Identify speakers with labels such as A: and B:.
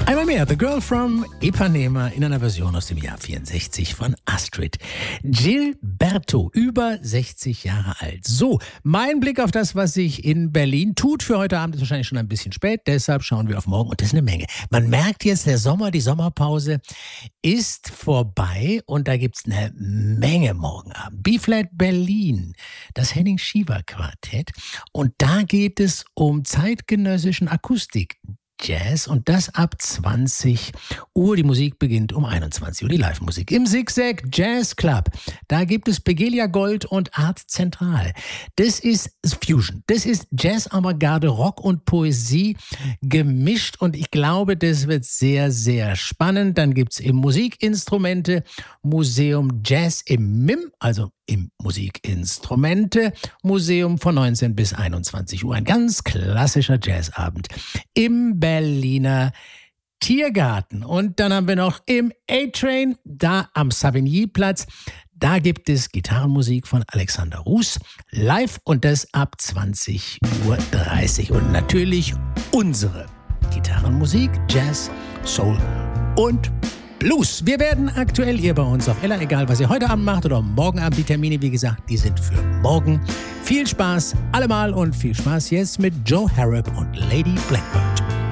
A: Einmal mehr, The Girl from Ipanema in einer Version aus dem Jahr 64 von Astrid Gilberto, über 60 Jahre alt. So, mein Blick auf das, was sich in Berlin tut für heute Abend, ist wahrscheinlich schon ein bisschen spät, deshalb schauen wir auf morgen und das ist eine Menge. Man merkt jetzt, der Sommer, die Sommerpause ist vorbei und da gibt's eine Menge morgen Abend. B-Flat Berlin, das Henning Schieber Quartett und da geht es um zeitgenössischen Akustik. Jazz und das ab 20 Uhr. Die Musik beginnt um 21 Uhr, die Live-Musik. Im Zigzag Jazz Club, da gibt es Begelia Gold und Art Zentral. Das ist Fusion, das ist Jazz, Avantgarde, Rock und Poesie gemischt und ich glaube, das wird sehr, sehr spannend. Dann gibt es im Musikinstrumente Museum Jazz im MIM, also im Musikinstrumente-Museum von 19 bis 21 Uhr. Ein ganz klassischer Jazzabend im Berliner Tiergarten. Und dann haben wir noch im A-Train, da am Savigny-Platz, da gibt es Gitarrenmusik von Alexander Ruß live und das ab 20:30 Uhr. Und natürlich unsere Gitarrenmusik, Jazz, Soul und Blues. Wir werden aktuell hier bei uns auf Ella, egal was ihr heute Abend macht oder morgen Abend. Die Termine, wie gesagt, die sind für morgen. Viel Spaß allemal und viel Spaß jetzt mit Joe Harrop und Lady Blackbird.